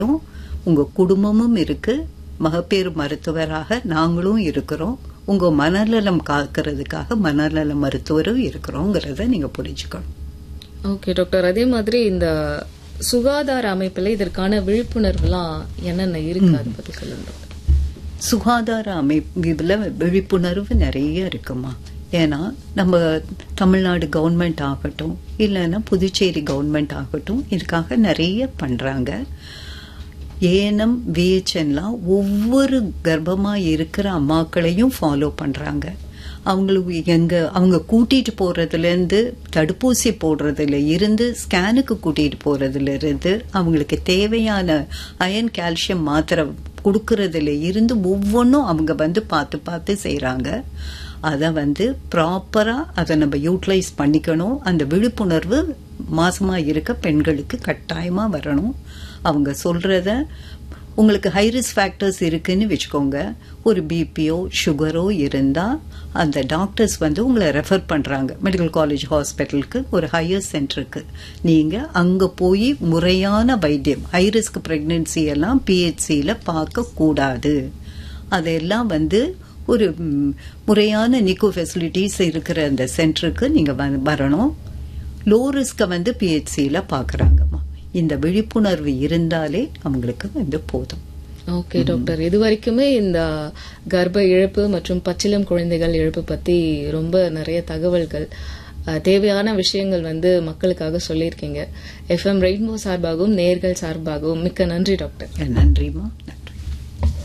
உங்க குடும்பமும் இருக்கு, மகப்பேறு மருத்துவராக நாங்களும் இருக்கிறோம், உங்க மனநலம் காக்கிறதுக்காக மனநல மருத்துவரும் இருக்கிறோங்கிறத நீங்க புரிஞ்சுக்கணும். ஓகே டாக்டர், அதே மாதிரி இந்த சுகாதார அமைப்புல இதற்கான விழிப்புணர்வுலாம் என்னென்ன இருக்கு, அதை பத்தி சொல்லுங்க. சுகாதார அமைப்புல விழிப்புணர்வு நிறைய இருக்குமா. ஏன்னா நம்ம தமிழ்நாடு கவர்மெண்ட் ஆகட்டும், இல்லைன்னா புதுச்சேரி கவர்மெண்ட் ஆகட்டும், இதுக்காக நிறைய பண்றாங்க. ஏஎன்எம் விஹெச்என்லாம் ஒவ்வொரு கர்ப்பமா இருக்கிற அம்மாக்களையும் ஃபாலோ பண்றாங்க. அவங்க கூட்டிட்டு போறதுல இருந்து, தடுப்பூசி போடுறதுல இருந்து, ஸ்கேனுக்கு கூட்டிட்டு போறதுல இருந்து, அவங்களுக்கு தேவையான அயன் கால்சியம் மாத்திரை கொடுக்கறதுல இருந்து ஒவ்வொன்றும் அவங்க பார்த்து செய்யறாங்க. அதை ப்ராப்பரா அதை நம்ம யூட்டிலைஸ் பண்ணிக்கணும். அந்த விழிப்புணர்வு மாசமா இருக்க பெண்களுக்கு கட்டாயமா வரணும். அவங்க சொல்றத, உங்களுக்கு ஹை ரிஸ்க் ஃபேக்டர்ஸ் இருக்குன்னு வச்சுக்கோங்க, ஒரு பிபியோ சுகரோ இருந்தா அந்த டாக்டர்ஸ் உங்களை ரெஃபர் பண்றாங்க மெடிக்கல் காலேஜ் ஹாஸ்பிட்டலுக்கு, ஒரு ஹையர் சென்டருக்கு. நீங்க அங்க போய் முறையான வைத்தியம், ஹை ரிஸ்க் பிரெக்னன்சி எல்லாம் பிஹெச்சில பார்க்க கூடாது. அதெல்லாம் ஒரு முறையான நிக்கோ ஃபெசிலிட்டிஸ் இருக்கிற அந்த சென்டருக்கு நீங்க வரணும். லோ ரிஸ்க பிஹெச்சில பாக்குறாங்கம்மா. இந்த விழிப்புணர்வு இருந்தாலே அவங்களுக்கு போதும். ஓகே டாக்டர், இது வரைக்குமே இந்த கர்ப்ப இழப்பு மற்றும் பச்சிளம் குழந்தைகள் இழப்பு பத்தி ரொம்ப நிறைய தகவல்கள், தேவையான விஷயங்கள் மக்களுக்காக சொல்லியிருக்கீங்க. FM ரெயின்போ சார்பாகவும் நேயர்கள் சார்பாகவும் மிக்க நன்றி டாக்டர். நன்றிமா.